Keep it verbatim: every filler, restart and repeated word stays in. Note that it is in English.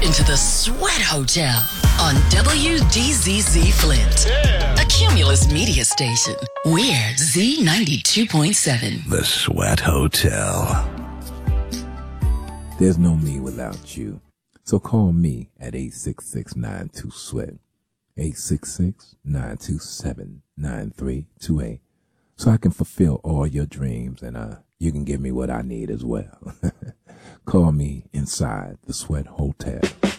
into the Sweat Hotel on W D Z Z Flint, yeah. A Cumulus media station. We're Z ninety-two point seven. The Sweat Hotel. There's no me without you. So call me at eight six six, nine two, SWEAT, eight six six, nine two seven, nine three two eight, so I can fulfill all your dreams and uh, you can give me what I need as well. Call me inside the Sweat Hotel.